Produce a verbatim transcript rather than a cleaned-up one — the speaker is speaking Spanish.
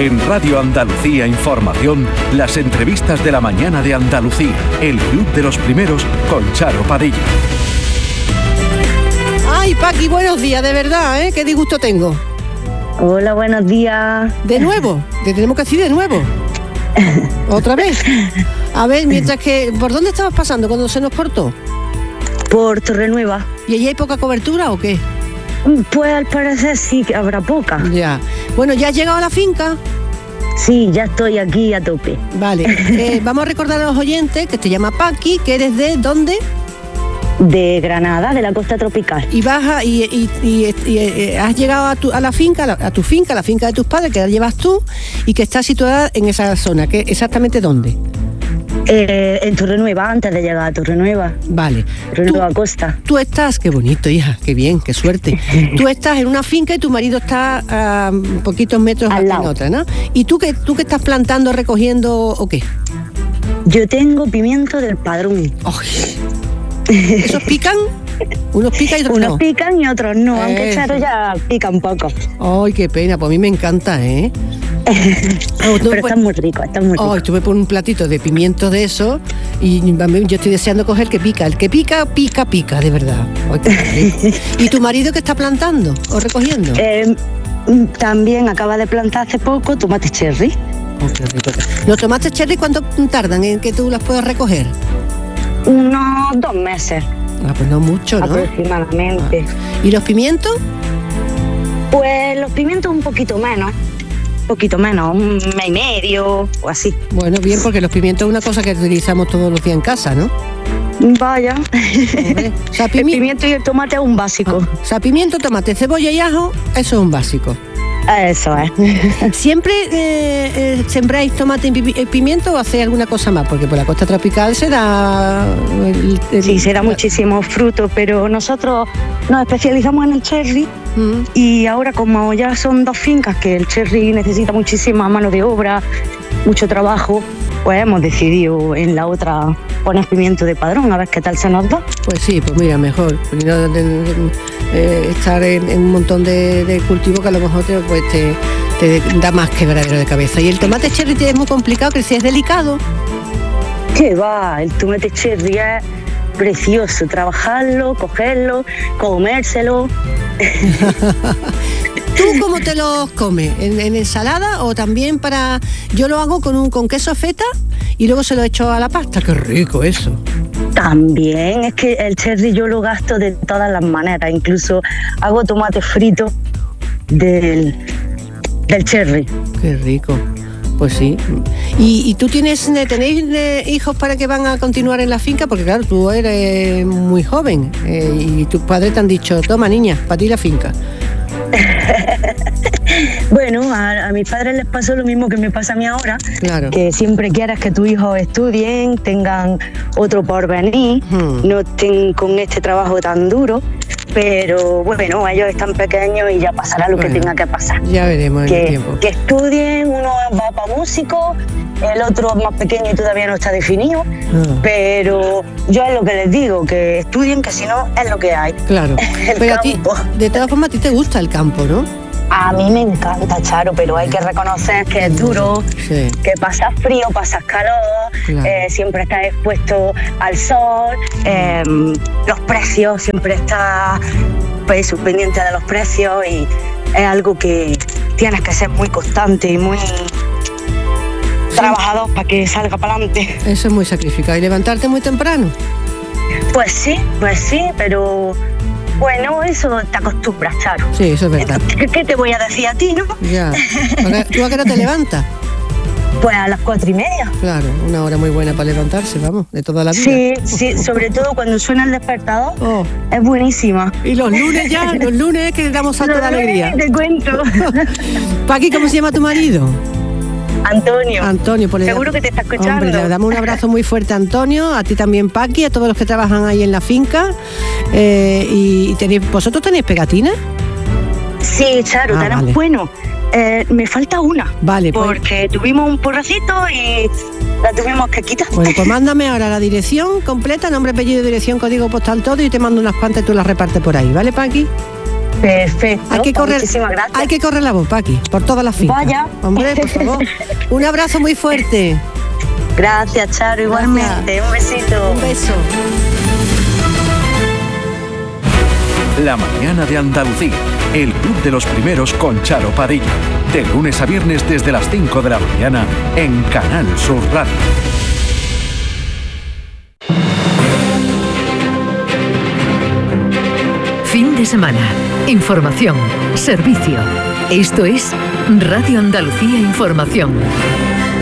En Radio Andalucía Información, las entrevistas de la mañana de Andalucía. El Club de los Primeros con Charo Padilla. Ay, Paqui, buenos días, de verdad, ¿eh? Qué disgusto tengo. Hola, buenos días. ¿De nuevo? ¿Te tenemos que decir de nuevo? ¿Otra vez? A ver, mientras que... ¿Por dónde estabas pasando cuando se nos cortó? Por Torrenueva. ¿Y allí hay poca cobertura o qué? Pues al parecer sí, que habrá poca. Ya. Bueno, ¿ya has llegado a la finca? Sí, ya estoy aquí a tope. Vale. Eh, vamos a recordar a los oyentes que te llama Paqui, que eres de ¿dónde? De Granada, de la costa tropical. Y vas a, y, y, y, y, y has llegado a tu, a la finca, a, la, a tu finca, a la finca de tus padres, que la llevas tú y que está situada en esa zona. ¿Qué, exactamente dónde? Eh, en Torrenueva, antes de llegar a Torrenueva. Vale. Torrenueva tú, Costa. Tú estás, qué bonito, hija, qué bien, qué suerte. Tú estás en una finca y tu marido está a um, poquitos metros al lado. En otra, ¿no? ¿Y tú qué, tú qué estás plantando, recogiendo o qué? Yo tengo pimiento del Padrón. Ay. ¿Esos pican? Unos pican y otros Unos no. pican y otros no, Eso. Aunque Charo ya pica un poco. Ay, qué pena, pues a mí me encanta, ¿eh? Oh, Pero pues, están muy ricos, están muy ricos. Oh, estuve por un platito de pimiento de eso y yo estoy deseando coger el que pica. El que pica, pica, pica, de verdad. Ay, ¿y tu marido qué está plantando o recogiendo? Eh, también acaba de plantar hace poco tomates cherry. Oh, qué rico. ¿Los tomates cherry cuánto tardan en que tú los puedas recoger? Unos dos meses. Ah, pues no mucho, ¿no? Aproximadamente. Ah. ¿Y los pimientos? Pues los pimientos un poquito menos. Un poquito menos, un mes y medio o así. Bueno, bien, porque los pimientos es una cosa que utilizamos todos los días en casa, ¿no? Vaya. O sea, pimi- el pimiento y el tomate es un básico. Ah, o sea, pimiento, tomate, cebolla y ajo, eso es un básico. Eso es. ¿Siempre eh, eh, sembráis tomate y pimiento o hacéis alguna cosa más? Porque por la costa tropical se da... El, el, sí, se da muchísimos frutos, pero nosotros nos especializamos en el cherry mm. y ahora como ya son dos fincas que el cherry necesita muchísima mano de obra, mucho trabajo, pues hemos decidido en la otra poner pimiento de Padrón, a ver qué tal se nos da. Pues sí, pues mira, mejor, porque no de, de, de, eh, estar en, en un montón de, de cultivos que a lo mejor te, pues te, te da más quebradero de cabeza. Y el tomate cherry es muy complicado, que si es delicado. ¿Qué va? El tomate cherry es precioso, trabajarlo, cogerlo, comérselo. ¿Tú cómo te los comes? ¿En, en ensalada o también para...? Yo lo hago con un con queso feta y luego se lo echo a la pasta. ¡Qué rico eso! También, es que el cherry yo lo gasto de todas las maneras. Incluso hago tomate frito del, del cherry. ¡Qué rico! Pues sí. ¿Y, y tú tienes, tenéis hijos para que van a continuar en la finca? Porque claro, tú eres muy joven eh, y tus padres te han dicho, toma niña, para ti la finca. Bueno, a, a mis padres les pasó lo mismo que me pasa a mí ahora, claro. Que siempre quieras que tus hijos estudien, tengan otro porvenir, hmm. no estén con este trabajo tan duro, pero bueno, ellos están pequeños y ya pasará lo bueno, que tenga que pasar. Ya veremos en que, el tiempo. Que estudien, uno va para músico, el otro es más pequeño y todavía no está definido, ah. pero yo es lo que les digo, que estudien, que si no es lo que hay. Claro, pero campo. A ti, de todas formas a ti te gusta el campo, ¿no? A mí me encanta, Charo, pero hay que reconocer que es duro, sí. que pasas frío, pasas calor, claro. eh, siempre estás expuesto al sol, eh, los precios, siempre estás pues, pendiente de los precios y es algo que tienes que ser muy constante y muy sí. trabajador para que salga para adelante. Eso es muy sacrificado. ¿Y levantarte muy temprano? Pues sí, pues sí, pero... Bueno, eso te acostumbras, Charo. Sí, eso es verdad. Entonces, ¿qué te voy a decir a ti, no? Ya. ¿Tú a qué hora te levantas? Pues a las cuatro y media. Claro, una hora muy buena para levantarse, vamos, de toda la vida. Sí, sí, sobre todo cuando suena el despertador, oh. es buenísima. Y los lunes ya, los lunes es que damos salto de alegría. Te cuento. Paqui, ¿cómo se llama tu marido? Antonio. Antonio, por seguro que te está escuchando. Hombre, le damos un abrazo muy fuerte a Antonio, a ti también, Paqui, a todos los que trabajan ahí en la finca. Eh, y tenéis, ¿vosotros tenéis pegatinas? Sí, Charo, ah, tenemos, vale. bueno, eh, me falta una. Vale, pues. Porque tuvimos un porracito y la tuvimos que quitar. Bueno, pues mándame ahora la dirección completa, nombre, apellido, dirección, código postal, todo, y te mando unas cuantas y tú las repartes por ahí, ¿vale, Paqui? Perfecto. Hay que correr, muchísimas gracias. Hay que correr la voz, Paqui, por todas las fincas. Vaya. Hombre, por favor. Un abrazo muy fuerte. Gracias, Charo, igualmente. Gracias. Un besito. Un beso. La mañana de Andalucía, el club de los primeros con Charo Padilla. De lunes a viernes desde las cinco de la mañana en Canal Sur Radio. Fin de semana. Información. Servicio. Esto es Radio Andalucía Información.